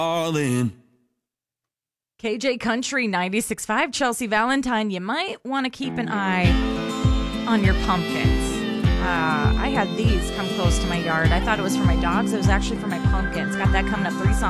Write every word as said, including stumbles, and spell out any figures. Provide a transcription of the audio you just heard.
Darling. K J Country ninety-six point five, Chelsea Valentine. You might want to keep an eye on your pumpkins. Uh, I had these come close to my yard. I thought it was for my dogs. It was actually for my pumpkins. Got that coming up. Three songs.